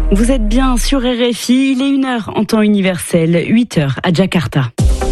Vous êtes bien sur RFI, il est 1h en temps universel, 8h à Jakarta.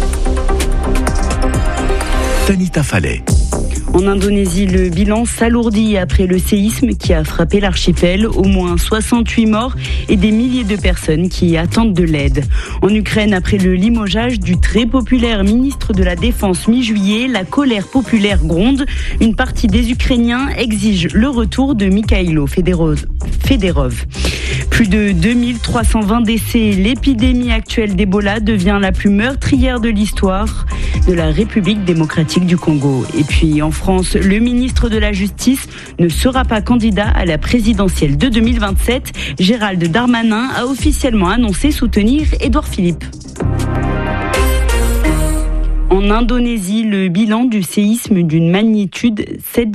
Tanita Fallet. En Indonésie, le bilan s'alourdit après le séisme qui a frappé l'archipel. Au moins 68 morts et des milliers de personnes qui attendent de l'aide. En Ukraine, après le limogeage du très populaire ministre de la Défense mi-juillet, la colère populaire gronde. Une partie des Ukrainiens exige le retour de Mikhailo Fedorov. Plus de 2320 décès. L'épidémie actuelle d'Ebola devient la plus meurtrière de l'histoire de la République démocratique du Congo. Et puis en France, le ministre de la Justice ne sera pas candidat à la présidentielle de 2027. Gérald Darmanin a officiellement annoncé soutenir Édouard Philippe. En Indonésie, le bilan du séisme d'une magnitude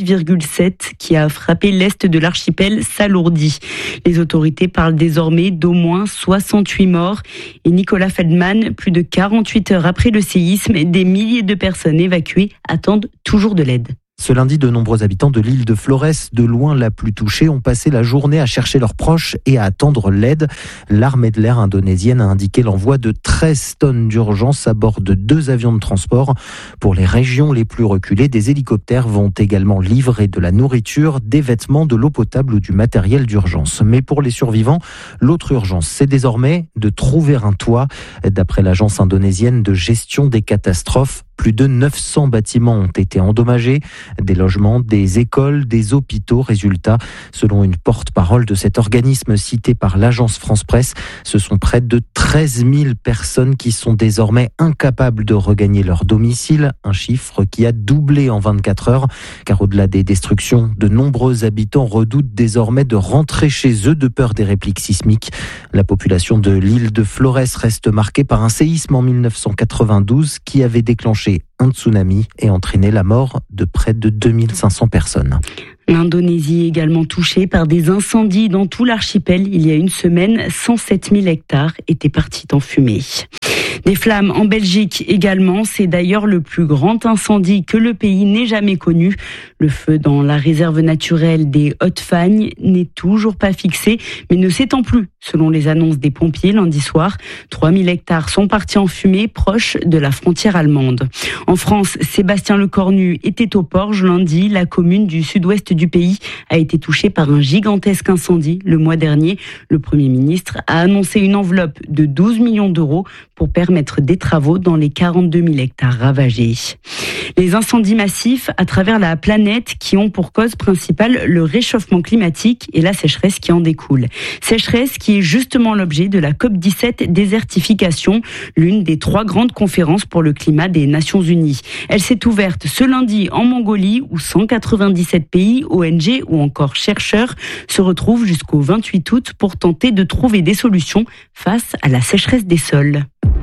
7,7 qui a frappé l'est de l'archipel s'alourdit. Les autorités parlent désormais d'au moins 68 morts. Et Nicolas Feldman, plus de 48 heures après le séisme, des milliers de personnes évacuées attendent toujours de l'aide. Ce lundi, de nombreux habitants de l'île de Flores, de loin la plus touchée, ont passé la journée à chercher leurs proches et à attendre l'aide. L'armée de l'air indonésienne a indiqué l'envoi de 13 tonnes d'urgence à bord de 2 avions de transport. Pour les régions les plus reculées, des hélicoptères vont également livrer de la nourriture, des vêtements, de l'eau potable ou du matériel d'urgence. Mais pour les survivants, l'autre urgence, c'est désormais de trouver un toit. D'après l'agence indonésienne de gestion des catastrophes, plus de 900 bâtiments ont été endommagés, des logements, des écoles, des hôpitaux. Résultat, selon une porte-parole de cet organisme cité par l'agence France Presse, ce sont près de 13 000 personnes qui sont désormais incapables de regagner leur domicile, un chiffre qui a doublé en 24 heures, car au-delà des destructions, de nombreux habitants redoutent désormais de rentrer chez eux de peur des répliques sismiques. La population de l'île de Flores reste marquée par un séisme en 1992 qui avait déclenché un tsunami et entraîné la mort de près de 2500 personnes. L'Indonésie est également touchée par des incendies dans tout l'archipel. Il y a une semaine, 107 000 hectares étaient partis en fumée. Des flammes en Belgique également. C'est d'ailleurs le plus grand incendie que le pays n'ait jamais connu. Le feu dans la réserve naturelle des Hautes-Fagnes n'est toujours pas fixé, mais ne s'étend plus, selon les annonces des pompiers lundi soir. 3000 hectares sont partis en fumée, proches de la frontière allemande. En France, Sébastien Lecornu était au Porge lundi. La commune du sud-ouest du pays a été touchée par un gigantesque incendie le mois dernier. Le Premier ministre a annoncé une enveloppe de 12 millions d'euros pour permettre des travaux dans les 42 000 hectares ravagés. Les incendies massifs à travers la planète qui ont pour cause principale le réchauffement climatique et la sécheresse qui en découle. Sécheresse qui est justement l'objet de la COP17 désertification, l'une des 3 grandes conférences pour le climat des Nations Unies. Elle s'est ouverte ce lundi en Mongolie où 197 pays, ONG ou encore chercheurs se retrouvent jusqu'au 28 août pour tenter de trouver des solutions face à la sécheresse des sols.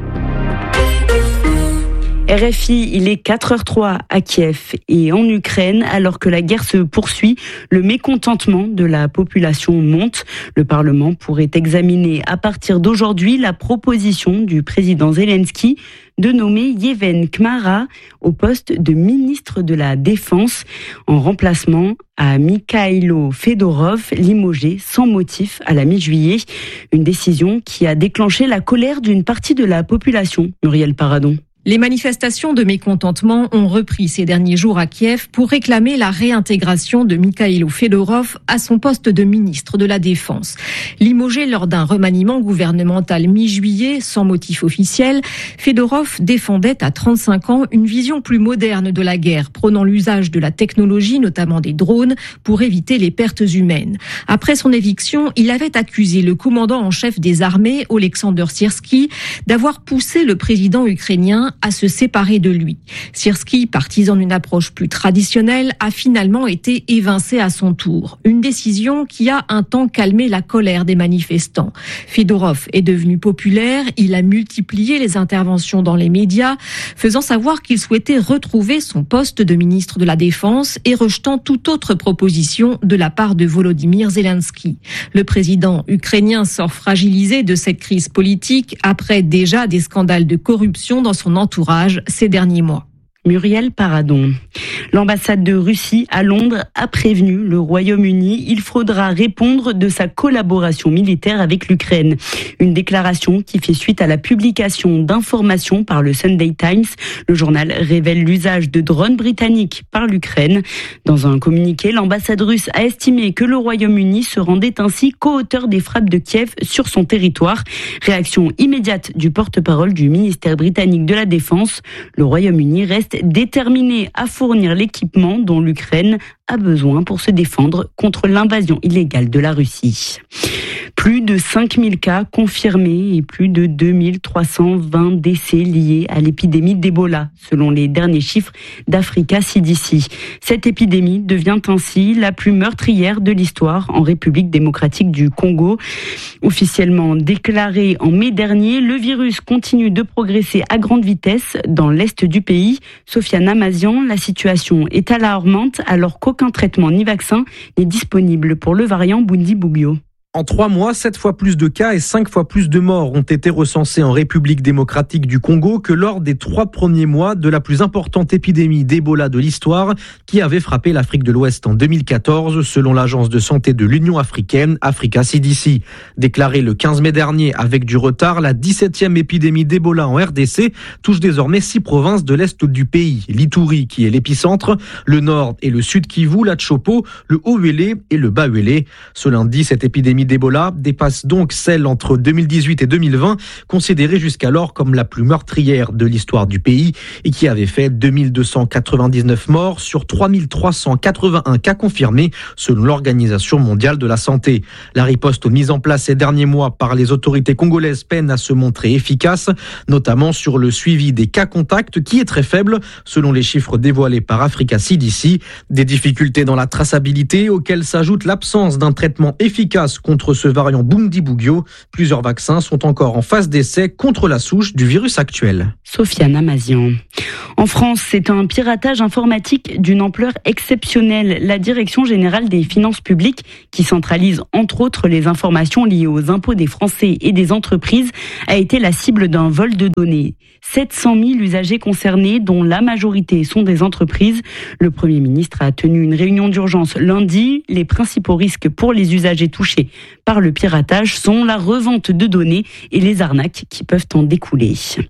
RFI, il est 4h03 à Kiev et en Ukraine, alors que la guerre se poursuit, le mécontentement de la population monte. Le Parlement pourrait examiner à partir d'aujourd'hui la proposition du président Zelensky de nommer Yevhen Kmara au poste de ministre de la Défense en remplacement à Mikhailo Fedorov, limogé sans motif à la mi-juillet. Une décision qui a déclenché la colère d'une partie de la population. Muriel Paradon. Les manifestations de mécontentement ont repris ces derniers jours à Kiev pour réclamer la réintégration de Mikhailo Fedorov à son poste de ministre de la Défense. Limogé lors d'un remaniement gouvernemental mi-juillet sans motif officiel, Fedorov défendait à 35 ans une vision plus moderne de la guerre, prônant l'usage de la technologie, notamment des drones, pour éviter les pertes humaines. Après son éviction, il avait accusé le commandant en chef des armées, Oleksandr Syrski, d'avoir poussé le président ukrainien à se séparer de lui. Syrski, partisan d'une approche plus traditionnelle, a finalement été évincé à son tour. Une décision qui a un temps calmé la colère des manifestants. Fedorov est devenu populaire, il a multiplié les interventions dans les médias, faisant savoir qu'il souhaitait retrouver son poste de ministre de la Défense et rejetant toute autre proposition de la part de Volodymyr Zelensky. Le président ukrainien sort fragilisé de cette crise politique après déjà des scandales de corruption dans son entourage ces derniers mois. Muriel Paradon. L'ambassade de Russie à Londres a prévenu le Royaume-Uni. Il faudra répondre de sa collaboration militaire avec l'Ukraine. Une déclaration qui fait suite à la publication d'informations par le Sunday Times. Le journal révèle l'usage de drones britanniques par l'Ukraine. Dans un communiqué, l'ambassade russe a estimé que le Royaume-Uni se rendait ainsi co-auteur des frappes de Kiev sur son territoire. Réaction immédiate du porte-parole du ministère britannique de la Défense. Le Royaume-Uni reste déterminé à fournir l'équipement dont l'Ukraine a besoin pour se défendre contre l'invasion illégale de la Russie. Plus de 5000 cas confirmés et plus de 2320 décès liés à l'épidémie d'Ebola, selon les derniers chiffres d'Africa CDC. Cette épidémie devient ainsi la plus meurtrière de l'histoire en République démocratique du Congo. Officiellement déclaré en mai dernier, le virus continue de progresser à grande vitesse dans l'est du pays. Sofiane Amazian, la situation est alarmante alors qu'aucun traitement ni vaccin n'est disponible pour le variant Bundibugyo. En 3 mois, 7 fois plus de cas et 5 fois plus de morts ont été recensés en République démocratique du Congo que lors des 3 premiers mois de la plus importante épidémie d'Ebola de l'histoire qui avait frappé l'Afrique de l'Ouest en 2014, selon l'agence de santé de l'Union africaine, Africa CDC. Déclarée le 15 mai dernier avec du retard, la 17e épidémie d'Ebola en RDC touche désormais 6 provinces de l'Est du pays. L'Ituri, qui est l'épicentre, le Nord et le Sud Kivu, la Tshopo, le Haut-Uélé et le Bas-Uélé. Ce lundi, cette épidémie d'Ebola dépasse donc celle entre 2018 et 2020, considérée jusqu'alors comme la plus meurtrière de l'histoire du pays et qui avait fait 2299 morts sur 3381 cas confirmés selon l'Organisation mondiale de la santé. La riposte mise en place ces derniers mois par les autorités congolaises peine à se montrer efficace, notamment sur le suivi des cas contacts qui est très faible selon les chiffres dévoilés par Africa CDC. Des difficultés dans la traçabilité auxquelles s'ajoute l'absence d'un traitement efficace contre ce variant Bundibugyo. Plusieurs vaccins sont encore en phase d'essai contre la souche du virus actuel. Sofiane Amazian. En France, c'est un piratage informatique d'une ampleur exceptionnelle. La Direction générale des finances publiques, qui centralise entre autres les informations liées aux impôts des Français et des entreprises, a été la cible d'un vol de données. 700 000 usagers concernés, dont la majorité sont des entreprises. Le Premier ministre a tenu une réunion d'urgence lundi. Les principaux risques pour les usagers touchés par le piratage sont la revente de données et les arnaques qui peuvent en découler.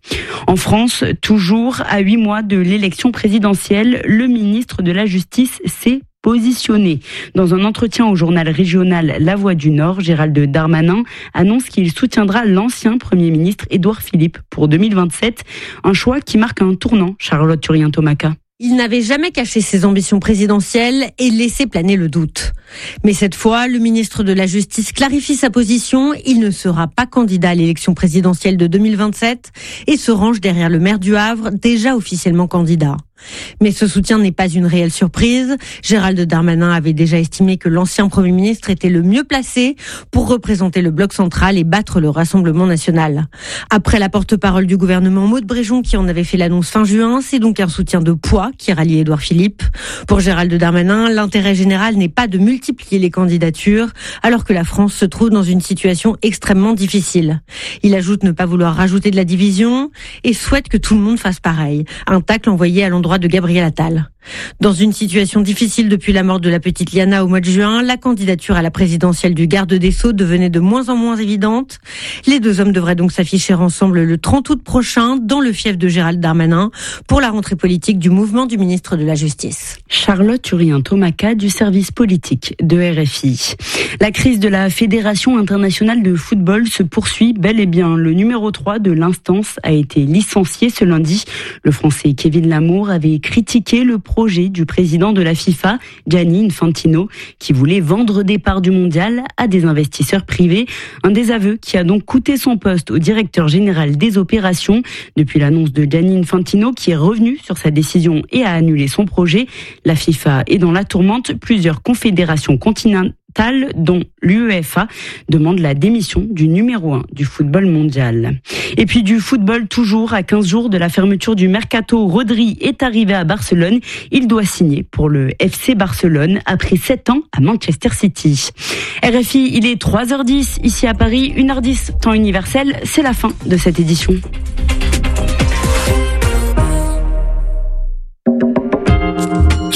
En France, toujours à 8 mois de l'élection présidentielle, le ministre de la Justice s'est positionné. Dans un entretien au journal régional La Voix du Nord, Gérald Darmanin annonce qu'il soutiendra l'ancien Premier ministre Édouard Philippe pour 2027, un choix qui marque un tournant, Charlotte Turien-Tomaka. Il n'avait jamais caché ses ambitions présidentielles et laissé planer le doute. Mais cette fois, le ministre de la Justice clarifie sa position. Il ne sera pas candidat à l'élection présidentielle de 2027 et se range derrière le maire du Havre, déjà officiellement candidat. Mais ce soutien n'est pas une réelle surprise. Gérald Darmanin avait déjà estimé que l'ancien Premier ministre était le mieux placé pour représenter le bloc central et battre le Rassemblement national. Après la porte-parole du gouvernement Maud Bréjon qui en avait fait l'annonce fin juin, c'est donc un soutien de poids qui rallie Édouard Philippe. Pour Gérald Darmanin, l'intérêt général n'est pas de multiplier les candidatures alors que la France se trouve dans une situation extrêmement difficile. Il ajoute ne pas vouloir rajouter de la division et souhaite que tout le monde fasse pareil. Un tacle envoyé à l'endroit de Gabriel Attal. Dans une situation difficile depuis la mort de la petite Liana au mois de juin, la candidature à la présidentielle du garde des Sceaux devenait de moins en moins évidente. Les deux hommes devraient donc s'afficher ensemble le 30 août prochain dans le fief de Gérald Darmanin pour la rentrée politique du mouvement du ministre de la Justice. Charlotte Turien-Tomaka du service politique de RFI. La crise de la Fédération internationale de football se poursuit bel et bien. Le numéro 3 de l'instance a été licencié ce lundi. Le Français Kevin Lamour avait critiqué le projet du président de la FIFA, Gianni Infantino, qui voulait vendre des parts du mondial à des investisseurs privés. Un désaveu qui a donc coûté son poste au directeur général des opérations. Depuis l'annonce de Gianni Infantino, qui est revenu sur sa décision et a annulé son projet, la FIFA est dans la tourmente. Plusieurs confédérations continentales, dont l'UEFA, demande la démission du numéro 1 du football mondial. Et puis du football toujours, à 15 jours de la fermeture du Mercato, Rodri est arrivé à Barcelone. Il doit signer pour le FC Barcelone après 7 ans à Manchester City. RFI, il est 3h10 ici à Paris, 1h10 temps universel. C'est la fin de cette édition.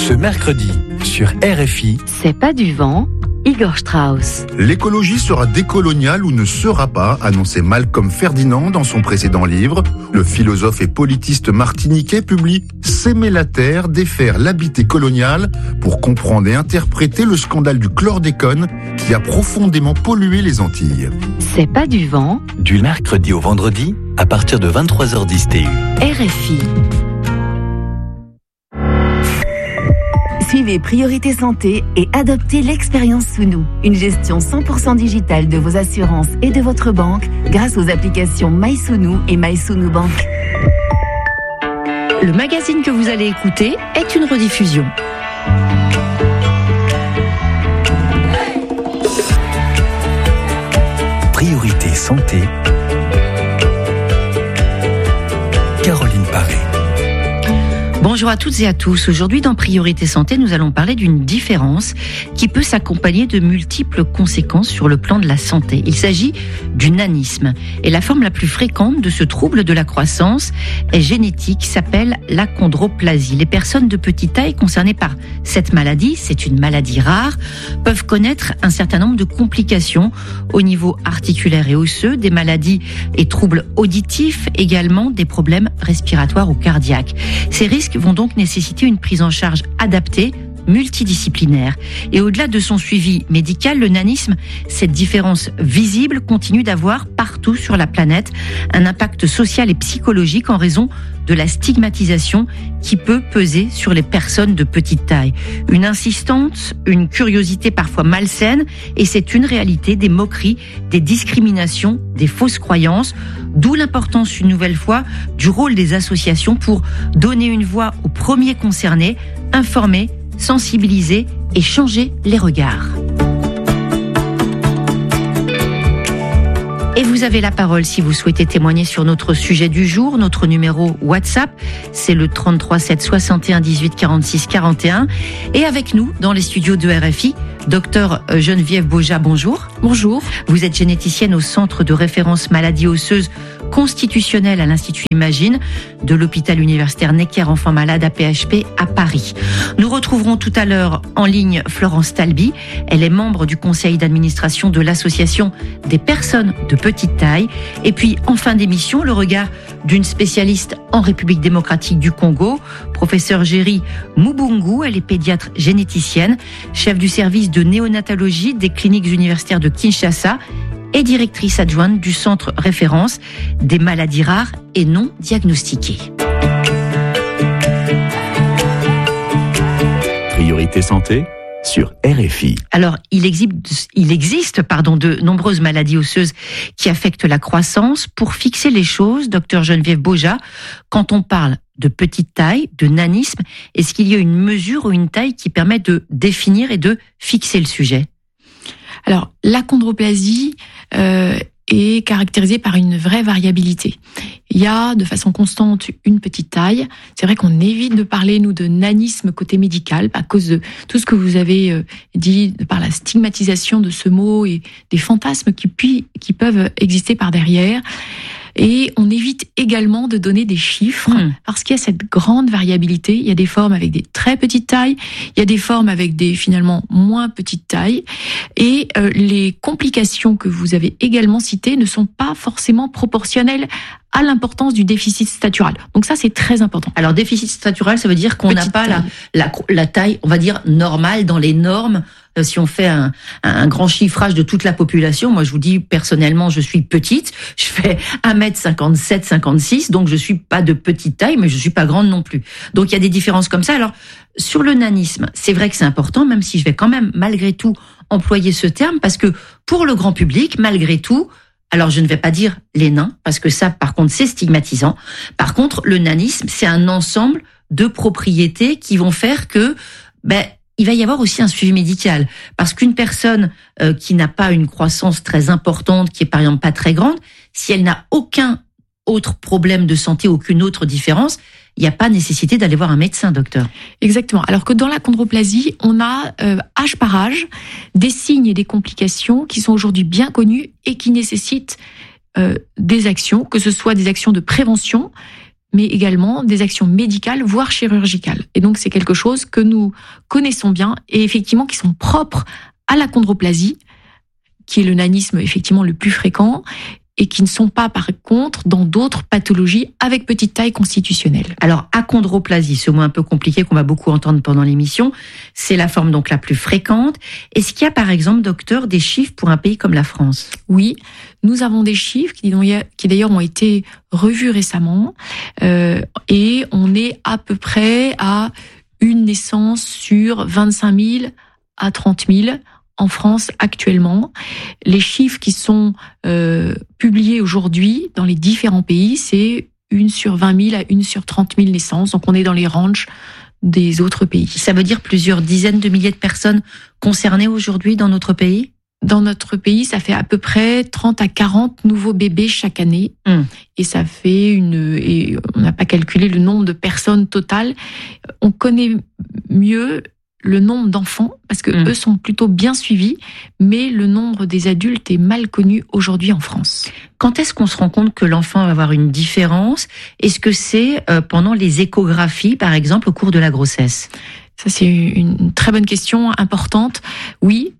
Ce mercredi, sur RFI, C'est pas du vent, Igor Strauss. L'écologie sera décoloniale ou ne sera pas, annonçait Malcolm Ferdinand dans son précédent livre. Le philosophe et politiste martiniquais publie S'aimer la terre, défaire l'habité colonial pour comprendre et interpréter le scandale du chlordécone qui a profondément pollué les Antilles. C'est pas du vent, du mercredi au vendredi, à partir de 23h10 TU. RFI. Suivez Priorité Santé et adoptez l'expérience sous nous. Une gestion 100% digitale de vos assurances et de votre banque grâce aux applications MySounou et MySounou Bank. Le magazine que vous allez écouter est une rediffusion. Priorité santé. Caroline Paré. Bonjour à toutes et à tous. Aujourd'hui, dans Priorité Santé, nous allons parler d'une différence qui peut s'accompagner de multiples conséquences sur le plan de la santé. Il s'agit du nanisme. Et la forme la plus fréquente de ce trouble de la croissance est génétique, s'appelle l'achondroplasie. Les personnes de petite taille concernées par cette maladie, c'est une maladie rare, peuvent connaître un certain nombre de complications au niveau articulaire et osseux, des maladies et troubles auditifs, également des problèmes respiratoires ou cardiaques. Ces risques vont donc nécessiter une prise en charge adaptée, multidisciplinaire. Et au-delà de son suivi médical, le nanisme, cette différence visible, continue d'avoir partout sur la planète un impact social et psychologique en raison de la stigmatisation qui peut peser sur les personnes de petite taille. Une insistance, une curiosité parfois malsaine, et c'est une réalité, des moqueries, des discriminations, des fausses croyances, d'où l'importance une nouvelle fois du rôle des associations pour donner une voix aux premiers concernés, informer, sensibiliser et changer les regards. Et vous avez la parole si vous souhaitez témoigner sur notre sujet du jour. Notre numéro WhatsApp, c'est le 33 7 61 18 46 41. Et avec nous, dans les studios de RFI, Docteur Geneviève Boja, bonjour. Bonjour. Vous êtes généticienne au Centre de référence maladies osseuses constitutionnelles à l'Institut Imagine de l'hôpital universitaire Necker-Enfants Malades à PHP à Paris. Nous retrouverons tout à l'heure en ligne Florence Talby. Elle est membre du conseil d'administration de l'association des personnes de petite taille. Et puis, en fin d'émission, le regard d'une spécialiste en République démocratique du Congo, professeure Géry Mubungu. Elle est pédiatre généticienne, chef du service de néonatologie des cliniques universitaires de Kinshasa et directrice adjointe du centre référence des maladies rares et non diagnostiquées. Priorité santé sur RFI. Alors, il existe de nombreuses maladies osseuses qui affectent la croissance. Pour fixer les choses, docteur Geneviève Boja, quand on parle de petite taille, de nanisme, est-ce qu'il y a une mesure ou une taille qui permet de définir et de fixer le sujet ? Alors, l'achondroplasie est caractérisée par une vraie variabilité. Il y a de façon constante une petite taille. C'est vrai qu'on évite de parler, nous, de nanisme côté médical à cause de tout ce que vous avez dit par la stigmatisation de ce mot et des fantasmes qui peuvent exister par derrière. Et on évite également de donner des chiffres parce qu'il y a cette grande variabilité. Il y a des formes avec des très petites tailles, il y a des formes avec des finalement moins petites tailles. Et les complications que vous avez également citées ne sont pas forcément proportionnelles à l'importance du déficit statural. Donc ça, c'est très important. Alors, déficit statural, ça veut dire qu'on n'a pas la taille, on va dire, normale dans les normes. Si on fait un grand chiffrage de toute la population, moi je vous dis personnellement, je suis petite, je fais 1m57, 56, donc je suis pas de petite taille, mais je suis pas grande non plus. Donc il y a des différences comme ça. Alors, sur le nanisme, c'est vrai que c'est important, même si je vais quand même, malgré tout, employer ce terme, parce que pour le grand public, malgré tout, alors je ne vais pas dire les nains, parce que ça, par contre, c'est stigmatisant. Par contre, le nanisme, c'est un ensemble de propriétés qui vont faire que, il va y avoir aussi un suivi médical. Parce qu'une personne qui n'a pas une croissance très importante, qui est par exemple pas très grande, si elle n'a aucun autre problème de santé, aucune autre différence, il n'y a pas nécessité d'aller voir un médecin, docteur. Exactement. Alors que dans l'achondroplasie, on a âge par âge des signes et des complications qui sont aujourd'hui bien connus et qui nécessitent des actions, que ce soit des actions de prévention, mais également des actions médicales, voire chirurgicales. Et donc, c'est quelque chose que nous connaissons bien et effectivement qui sont propres à l'achondroplasie, qui est le nanisme effectivement le plus fréquent, et qui ne sont pas, par contre, dans d'autres pathologies avec petite taille constitutionnelle. Alors, achondroplasie, ce mot un peu compliqué qu'on va beaucoup entendre pendant l'émission, c'est la forme donc la plus fréquente. Est-ce qu'il y a, par exemple, docteur, des chiffres pour un pays comme la France ? Oui, nous avons des chiffres qui d'ailleurs ont été revus récemment, et on est à peu près à une naissance sur 25 000 à 30 000 en France actuellement. Les chiffres qui sont publiés aujourd'hui dans les différents pays, c'est 1 sur 20 000 à 1 sur 30 000 naissances. Donc on est dans les ranges des autres pays. Ça veut dire plusieurs dizaines de milliers de personnes concernées aujourd'hui dans notre pays ? Dans notre pays, ça fait à peu près 30 à 40 nouveaux bébés chaque année. Et ça fait et on n'a pas calculé le nombre de personnes totales. On connaît mieux le nombre d'enfants, parce que eux sont plutôt bien suivis, mais le nombre des adultes est mal connu aujourd'hui en France. Quand est-ce qu'on se rend compte que l'enfant va avoir une différence ? Est-ce que c'est pendant les échographies, par exemple, au cours de la grossesse ? Ça, c'est une très bonne question, importante. Oui,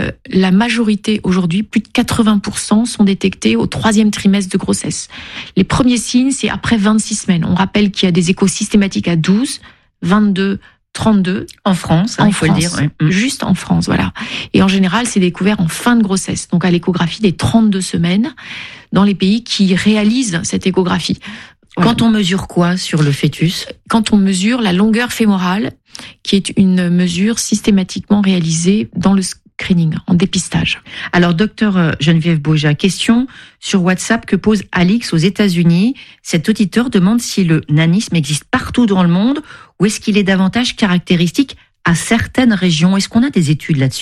la majorité aujourd'hui, plus de 80%, sont détectés au 3e trimestre de grossesse. Les premiers signes, c'est après 26 semaines. On rappelle qu'il y a des échos systématiques à 12, 22, 32 en France, il faut le dire, juste en France, voilà. Et en général, c'est découvert en fin de grossesse, donc à l'échographie des 32 semaines, dans les pays qui réalisent cette échographie. Voilà. Quand on mesure quoi sur le fœtus ? Quand on mesure la longueur fémorale, qui est une mesure systématiquement réalisée dans le screening, en dépistage. Alors, docteur Geneviève Boja, question sur WhatsApp que pose Alix aux États-Unis. Cet auditeur demande si le nanisme existe partout dans le monde ou est-ce qu'il est davantage caractéristique à certaines régions ? Est-ce qu'on a des études là-dessus ?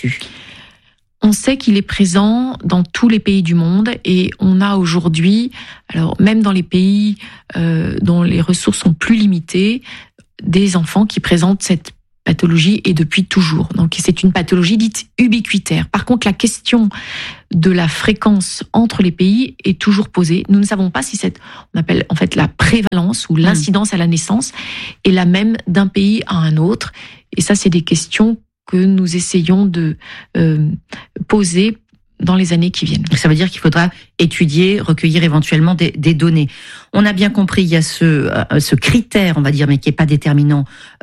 On sait qu'il est présent dans tous les pays du monde et on a aujourd'hui, alors même dans les pays dont les ressources sont plus limitées, des enfants qui présentent cette pathologie et depuis toujours. Donc c'est une pathologie dite ubiquitaire. Par contre, la question de la fréquence entre les pays est toujours posée. Nous ne savons pas si on appelle en fait la prévalence ou l'incidence à la naissance est la même d'un pays à un autre. Et ça, c'est des questions que nous essayons de poser dans les années qui viennent. Ça veut dire qu'il faudra étudier, recueillir éventuellement des données. On a bien compris, il y a ce critère, on va dire, mais qui n'est pas déterminant,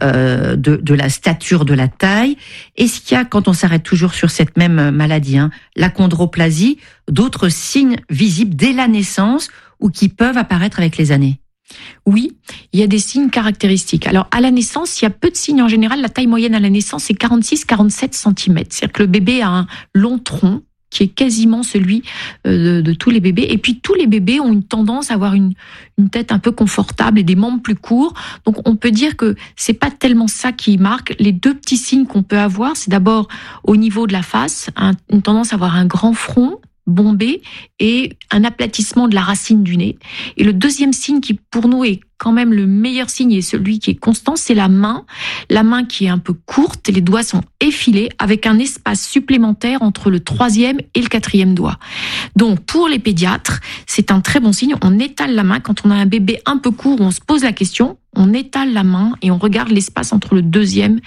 de la stature, de la taille. Est-ce qu'il y a, quand on s'arrête toujours sur cette même maladie, l'achondroplasie, d'autres signes visibles dès la naissance ou qui peuvent apparaître avec les années ? Oui, il y a des signes caractéristiques. Alors, à la naissance, il y a peu de signes. En général, la taille moyenne à la naissance, c'est 46-47 cm. C'est-à-dire que le bébé a un long tronc, qui est quasiment celui de tous les bébés. Et puis, tous les bébés ont une tendance à avoir une tête un peu confortable et des membres plus courts. Donc, on peut dire que c'est pas tellement ça qui marque. Les deux petits signes qu'on peut avoir, c'est d'abord au niveau de la face, une tendance à avoir un grand front bombé et un aplatissement de la racine du nez. Et le deuxième signe qui, pour nous, est quand même le meilleur signe et celui qui est constant, c'est la main. La main qui est un peu courte, les doigts sont effilés avec un espace supplémentaire entre le 3e et le 4e doigt. Donc, pour les pédiatres, c'est un très bon signe. On étale la main. Quand on a un bébé un peu court, on se pose la question, on étale la main et on regarde l'espace entre le 3e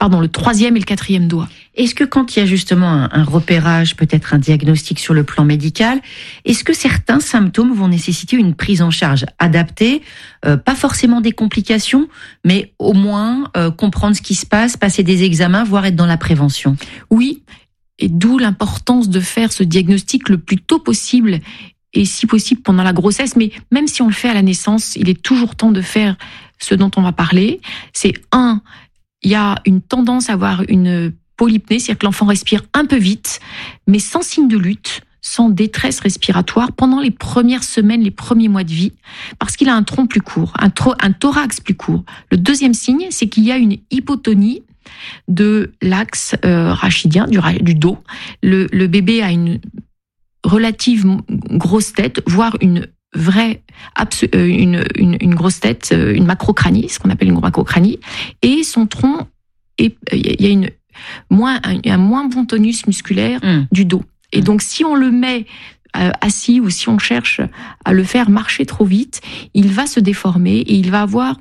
et le 4e doigt. Est-ce que quand il y a justement un repérage, peut-être un diagnostic sur le plan médical, est-ce que certains symptômes vont nécessiter une prise en charge adaptée, pas forcément des complications, mais au moins comprendre ce qui se passe, passer des examens, voire être dans la prévention ? Oui, et d'où l'importance de faire ce diagnostic le plus tôt possible et si possible pendant la grossesse. Mais même si on le fait à la naissance, il est toujours temps de faire ce dont on va parler. C'est il y a une tendance à avoir une polypnée, c'est-à-dire que l'enfant respire un peu vite, mais sans signe de lutte, sans détresse respiratoire pendant les premières semaines, les premiers mois de vie, parce qu'il a un tronc plus court, un thorax plus court. Le deuxième signe, c'est qu'il y a une hypotonie de l'axe rachidien, du dos. Le bébé a une relative grosse tête, voire une vraie une grosse tête, une macrocranie, ce qu'on appelle une macrocranie, et son tronc, il y a un moins bon tonus musculaire du dos. Et donc, si on le met assis ou si on cherche à le faire marcher trop vite, il va se déformer et il va avoir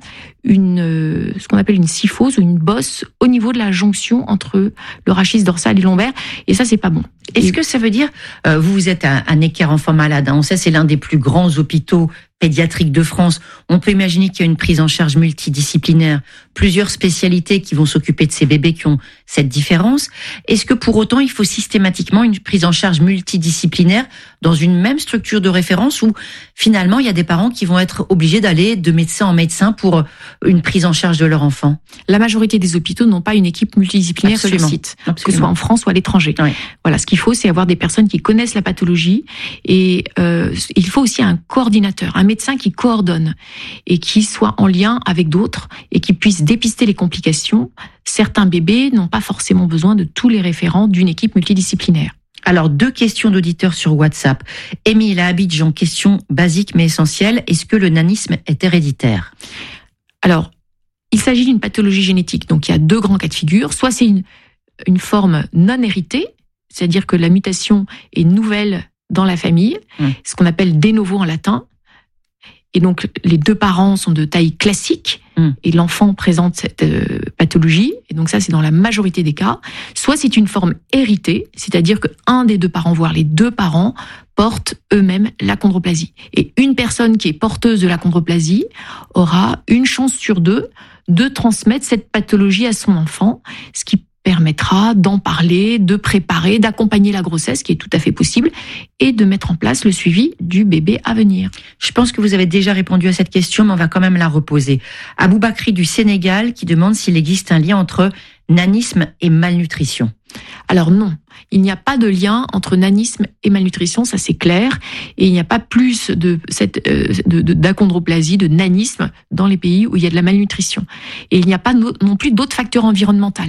ce qu'on appelle une syphose ou une bosse au niveau de la jonction entre le rachis dorsal et lombaire. Et ça, c'est pas bon. Est-ce que ça veut dire, vous êtes un Necker enfant malade, hein, on sait c'est l'un des plus grands hôpitaux pédiatriques de France. On peut imaginer qu'il y a une prise en charge multidisciplinaire, plusieurs spécialités qui vont s'occuper de ces bébés qui ont cette différence. Est-ce que pour autant, il faut systématiquement une prise en charge multidisciplinaire dans une même structure de référence où finalement il y a des parents qui vont être obligés d'aller de médecin en médecin pour une prise en charge de leur enfant? La majorité des hôpitaux n'ont pas une équipe multidisciplinaire sur le site, que ce soit en France ou à l'étranger. Oui. Voilà, ce qu'il faut, c'est avoir des personnes qui connaissent la pathologie et il faut aussi un coordinateur, un médecin qui coordonne et qui soit en lien avec d'autres et qui puisse dépister les complications. Certains bébés n'ont pas forcément besoin de tous les référents d'une équipe multidisciplinaire. Alors, 2 questions d'auditeurs sur WhatsApp. Émile à Abidjan, question basique mais essentielle. Est-ce que le nanisme est héréditaire? Alors, il s'agit d'une pathologie génétique. Donc, il y a 2 grands cas de figure. Soit c'est une forme non héritée, c'est-à-dire que la mutation est nouvelle dans la famille, ce qu'on appelle de novo en latin. Et donc, les 2 parents sont de taille classique et l'enfant présente cette pathologie. Et donc ça, c'est dans la majorité des cas. Soit c'est une forme héritée, c'est-à-dire qu'un des 2 parents, voire les 2 parents, portent eux-mêmes l'achondroplasie. Et une personne qui est porteuse de l'achondroplasie aura une chance sur 2 de transmettre cette pathologie à son enfant, ce qui permettra d'en parler, de préparer, d'accompagner la grossesse, qui est tout à fait possible, et de mettre en place le suivi du bébé à venir. Je pense que vous avez déjà répondu à cette question, mais on va quand même la reposer. Aboubakri du Sénégal qui demande s'il existe un lien entre nanisme et malnutrition. Alors non, il n'y a pas de lien entre nanisme et malnutrition, ça c'est clair, et il n'y a pas plus d'achondroplasie, de nanisme dans les pays où il y a de la malnutrition. Et il n'y a pas non plus d'autres facteurs environnementaux,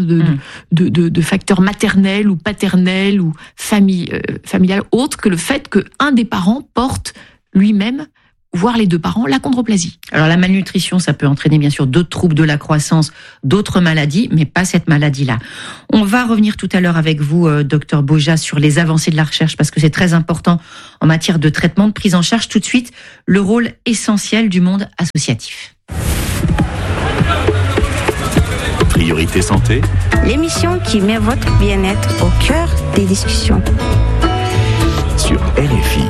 de facteurs maternels ou paternels ou familiales, autres que le fait qu'un des parents porte lui-même, voire les 2 parents, l'achondroplasie. Alors la malnutrition, ça peut entraîner bien sûr d'autres troubles de la croissance, d'autres maladies, mais pas cette maladie-là. On va revenir tout à l'heure avec vous, docteur Boja, sur les avancées de la recherche, parce que c'est très important en matière de traitement, de prise en charge. Tout de suite, le rôle essentiel du monde associatif. Priorité santé. L'émission qui met votre bien-être au cœur des discussions. Sur LFI.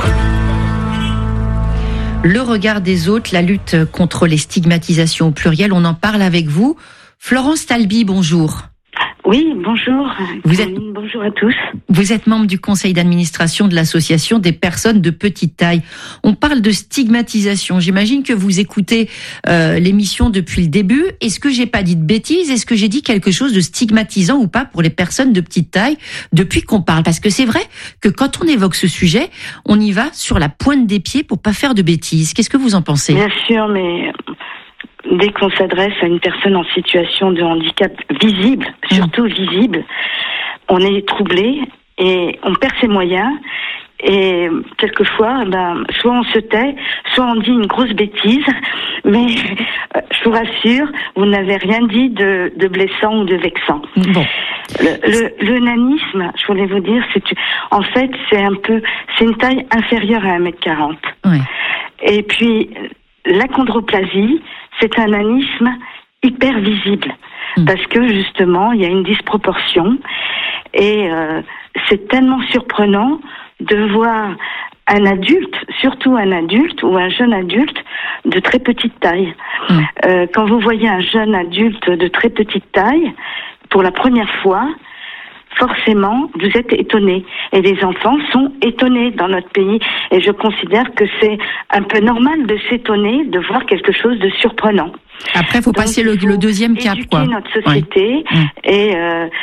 Le regard des autres, la lutte contre les stigmatisations au pluriel, on en parle avec vous. Florence Talby, bonjour. Oui, bonjour. Bonjour à tous. Vous êtes membre du conseil d'administration de l'association des personnes de petite taille. On parle de stigmatisation. J'imagine que vous écoutez l'émission depuis le début. Est-ce que j'ai pas dit de bêtises? Est-ce que j'ai dit quelque chose de stigmatisant ou pas pour les personnes de petite taille depuis qu'on parle? Parce que c'est vrai que quand on évoque ce sujet, on y va sur la pointe des pieds pour pas faire de bêtises. Qu'est-ce que vous en pensez? Bien sûr, mais dès qu'on s'adresse à une personne en situation de handicap visible, surtout visible, on est troublé et on perd ses moyens. Et quelquefois, soit on se tait, soit on dit une grosse bêtise. Mais je vous rassure, vous n'avez rien dit de blessant ou de vexant. Bon. Le nanisme, je voulais vous dire, c'est une taille inférieure à 1m40. Ouais. Et puis, l'achondroplasie, c'est un nanisme hyper visible parce que justement il y a une disproportion et c'est tellement surprenant de voir un adulte, surtout un adulte ou un jeune adulte de très petite taille. Quand vous voyez un jeune adulte de très petite taille pour la première fois, forcément, vous êtes étonnés. Et les enfants sont étonnés dans notre pays. Et je considère que c'est un peu normal de s'étonner, de voir quelque chose de surprenant. Après, il faut passer le deuxième cap, quoi. Éduquer notre société et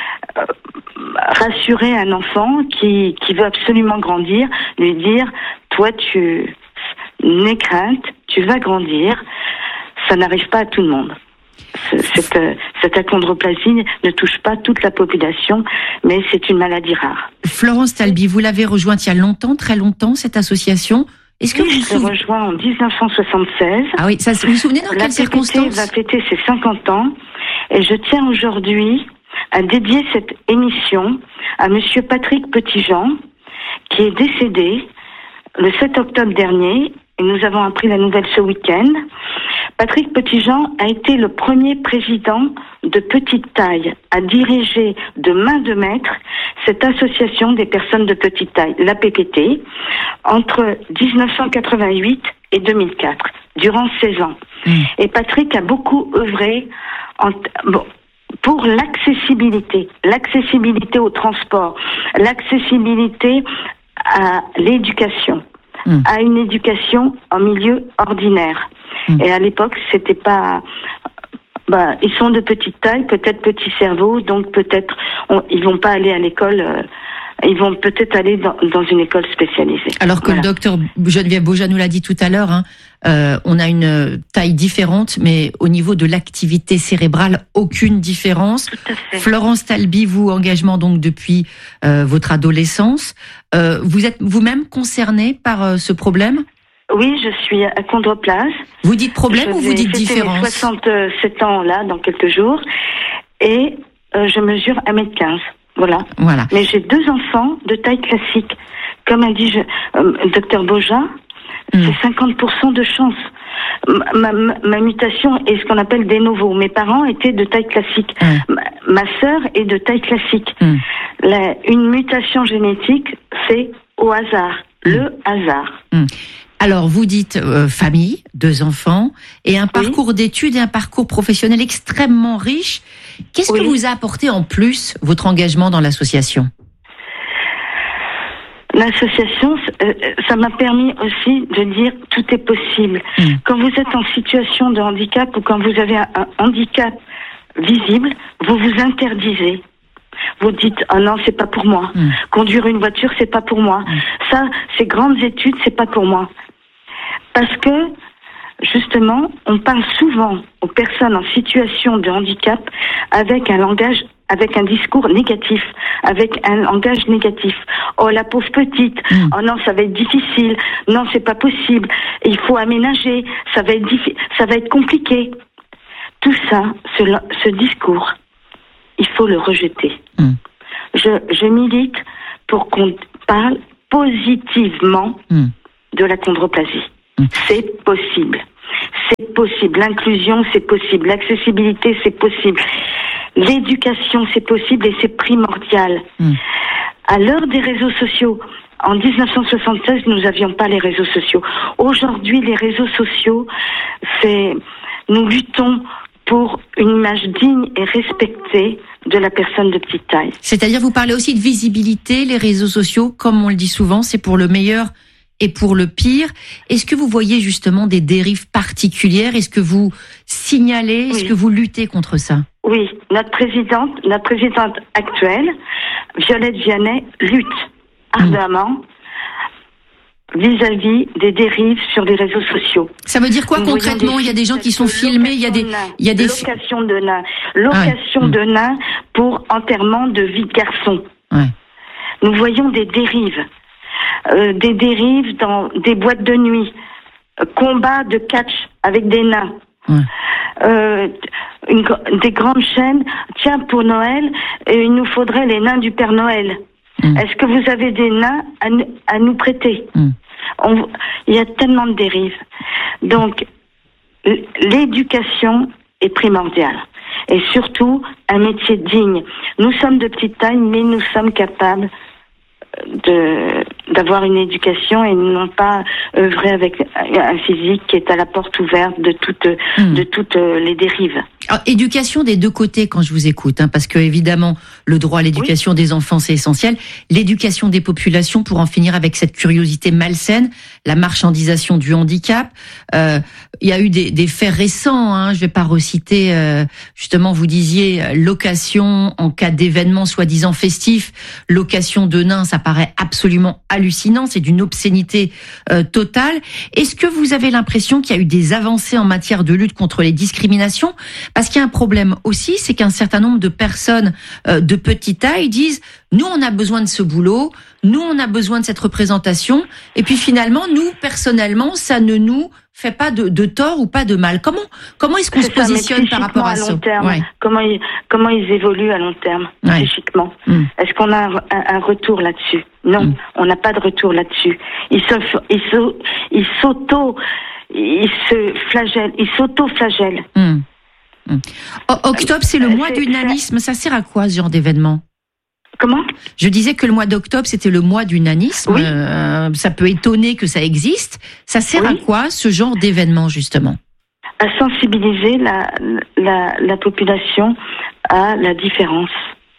rassurer un enfant qui veut absolument grandir, lui dire, toi, tu n'aie crainte, tu vas grandir. Ça n'arrive pas à tout le monde. Cette achondroplasie ne touche pas toute la population, mais c'est une maladie rare. Florence Talby, vous l'avez rejointe il y a longtemps, très longtemps, cette association. Est-ce que vous l'ai rejoint en 1976. Ah oui, ça, vous vous souvenez dans quelles circonstances? La PTT va fêter ses 50 ans et je tiens aujourd'hui à dédier cette émission à Monsieur Patrick Petitjean, qui est décédé le 7 octobre dernier, et nous avons appris la nouvelle ce week-end. Patrick Petitjean a été le premier président de petite taille à diriger de main de maître cette association des personnes de petite taille, la PPT, entre 1988 et 2004, durant 16 ans. Et Patrick a beaucoup œuvré pour l'accessibilité au transport, l'accessibilité à l'éducation, à une éducation en milieu ordinaire. Et à l'époque, c'était pas... ils sont de petite taille, peut-être petit cerveau, donc peut-être ils vont pas aller à l'école... ils vont peut-être aller dans une école spécialisée. Alors que le docteur Geneviève Baujas nous l'a dit tout à l'heure, on a une taille différente, mais au niveau de l'activité cérébrale, aucune différence. Tout à fait. Florence Talby, vous, engagement donc depuis votre adolescence, vous êtes vous-même concernée par ce problème ? Oui, je suis achondroplase. Vous dites problème ou vous dites différence ? J'ai 67 ans là, dans quelques jours, et je mesure 1m15. Voilà. Mais j'ai 2 enfants de taille classique. Comme a dit docteur Baujas, c'est 50% de chance. Ma mutation est ce qu'on appelle de novo. Mes parents étaient de taille classique. Ma sœur est de taille classique. Une mutation génétique, c'est au hasard. Le hasard. Alors, vous dites famille, 2 enfants, et un parcours d'études et un parcours professionnel extrêmement riche. Qu'est-ce que vous a apporté en plus votre engagement dans l'association ? L'association, ça m'a permis aussi de dire tout est possible. Quand vous êtes en situation de handicap ou quand vous avez un handicap visible, vous vous interdisez. Vous dites « Ah non, c'est pas pour moi. Conduire une voiture, c'est pas pour moi. Ça, ces grandes études, c'est pas pour moi. » Parce que, justement, on parle souvent aux personnes en situation de handicap avec un langage, avec un discours négatif, avec un langage négatif. Oh, la pauvre petite. Oh non, ça va être difficile. Non, c'est pas possible. Il faut aménager. Ça va être compliqué. Tout ça, ce discours, il faut le rejeter. Je milite pour qu'on parle positivement de l'achondroplasie. C'est possible. C'est possible. L'inclusion, c'est possible. L'accessibilité, c'est possible. L'éducation, c'est possible et c'est primordial. À l'heure des réseaux sociaux, en 1976, nous n'avions pas les réseaux sociaux. Aujourd'hui, les réseaux sociaux, nous luttons pour une image digne et respectée de la personne de petite taille. C'est-à-dire, vous parlez aussi de visibilité, les réseaux sociaux, comme on le dit souvent, c'est pour le meilleur et pour le pire. Est-ce que vous voyez justement des dérives particulières ? Est-ce que vous signalez ? Est-ce que vous luttez contre ça ? Oui, notre présidente actuelle, Violette Vianney, lutte ardemment vis-à-vis des dérives sur les réseaux sociaux. Ça veut dire quoi concrètement ? Il y a des gens qui sont filmés, il y a des location de nains, de nains pour enterrement de vie de garçon. Nous voyons des dérives dans des boîtes de nuit, combat de catch avec des nains. Des grandes chaînes, tiens, pour Noël, il nous faudrait les nains du Père Noël. Est-ce que vous avez des nains à nous prêter ? Il y a tellement de dérives. Donc, l'éducation est primordiale. Et surtout, un métier digne. Nous sommes de petite taille, mais nous sommes capables d'avoir une éducation et non pas œuvrer avec un physique qui est à la porte ouverte de toutes les dérives. Alors, éducation des deux côtés quand je vous écoute, parce que évidemment le droit à l'éducation des enfants c'est essentiel, l'éducation des populations pour en finir avec cette curiosité malsaine, la marchandisation du handicap. Il y a eu des faits récents, je vais pas reciter, justement vous disiez location en cas d'événement soi-disant festif, location de nains, ça paraît absolument hallucinant, c'est d'une obscénité totale. Est-ce que vous avez l'impression qu'il y a eu des avancées en matière de lutte contre les discriminations ? Parce qu'il y a un problème aussi, c'est qu'un certain nombre de personnes de petite taille disent « nous, on a besoin de ce boulot, nous, on a besoin de cette représentation, et puis finalement, nous, personnellement, ça ne nous fait pas de tort ou pas de mal. Comment est-ce qu'on se positionne par rapport à ça? Ouais. Comment ils évoluent à long terme, psychiquement? Est-ce qu'on a un retour là-dessus? Non, on n'a pas de retour là-dessus. Ils s'auto-flagellent. Octobre, c'est le mois du nanisme. Ça sert à quoi, ce genre d'événement? Comment? Je disais que le mois d'octobre, c'était le mois du nanisme. Oui. Ça peut étonner que ça existe. Ça sert à quoi, ce genre d'événement, justement? À sensibiliser la population à la différence.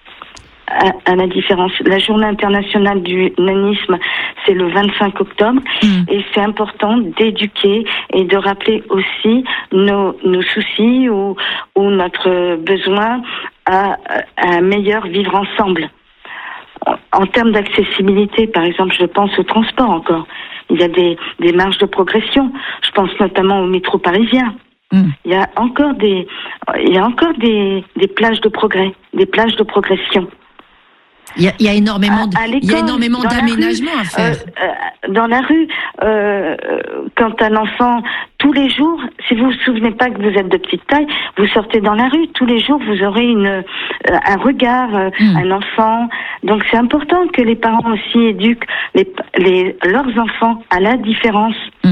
À la différence. La journée internationale du nanisme, c'est le 25 octobre. Et c'est important d'éduquer et de rappeler aussi nos soucis ou notre besoin à un meilleur vivre ensemble. En termes d'accessibilité, par exemple, je pense au transport encore. Il y a des marges de progression. Je pense notamment au métro parisien. Il y a encore des plages de progrès, des plages de progression. Il y a énormément d'aménagements à faire. Dans la rue, quand un enfant, tous les jours, si vous vous souvenez pas que vous êtes de petite taille, vous sortez dans la rue, tous les jours vous aurez un regard, un enfant. Donc c'est important que les parents aussi éduquent leurs enfants à la différence.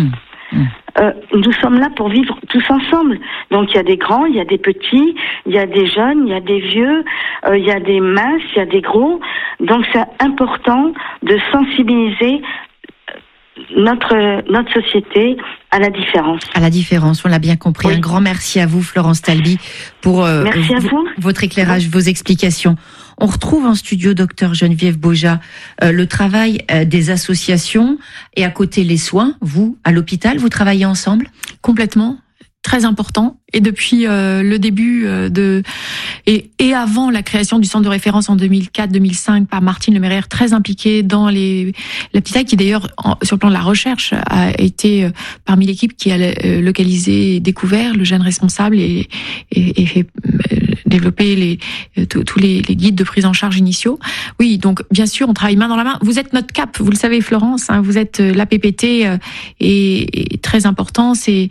Nous sommes là pour vivre tous ensemble. Donc il y a des grands, il y a des petits, il y a des jeunes, il y a des vieux, il y a des minces, il y a des gros. Donc c'est important de sensibiliser notre société à la différence. À la différence, on l'a bien compris. Un grand merci à vous, Florence Talby, pour votre éclairage, vos explications. On retrouve en studio Dr Geneviève Boja le travail des associations et à côté les soins. Vous, à l'hôpital, vous travaillez ensemble? Complètement. Très important. Et depuis le début et avant la création du centre de référence en 2004-2005 par Martine Lemairer, très impliquée dans la petite taille, qui d'ailleurs sur le plan de la recherche a été parmi l'équipe qui a localisé et découvert le gène responsable et fait développer tous les guides de prise en charge initiaux. Oui, donc bien sûr, on travaille main dans la main. Vous êtes notre cap, vous le savez, Florence. Vous êtes l'APPT et très important. C'est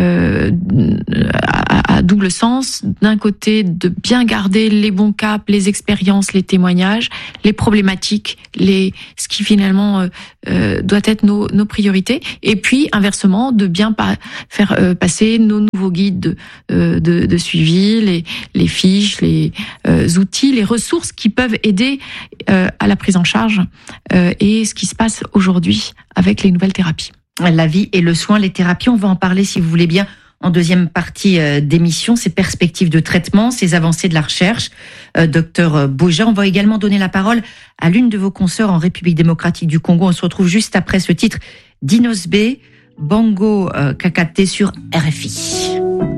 à double sens. D'un côté, de bien garder les bons caps, les expériences, les témoignages, les problématiques, ce qui finalement doit être nos priorités. Et puis, inversement, de bien faire passer nos nouveaux guides de suivi, les fiches, les outils, les ressources qui peuvent aider à la prise en charge et ce qui se passe aujourd'hui avec les nouvelles thérapies. La vie et le soin, les thérapies, on va en parler si vous voulez bien en deuxième partie d'émission, ces perspectives de traitement, ces avancées de la recherche. Docteur Boja, on va également donner la parole à l'une de vos consoeurs en République démocratique du Congo. On se retrouve juste après ce titre d'Inosbe, Bongo Kakate sur RFI.